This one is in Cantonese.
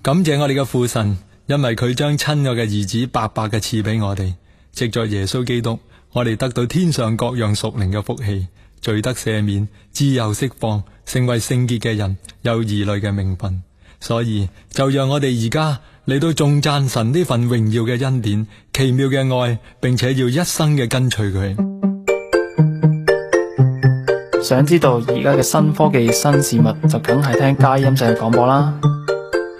感謝我哋嘅父神，因為佢將親愛嘅兒子白白嘅賜俾我哋，藉着耶穌基督，我哋得到天上各樣屬靈嘅福氣，罪得赦免，自由釋放，成為聖潔嘅人，有兒女嘅名分。所以就讓我哋而家嚟到頌讚神呢份榮耀嘅恩典、奇妙嘅愛，並且要一生嘅跟隨佢。 想知道而家嘅新科技新事物，就梗係聽佳音社嘅廣播啦。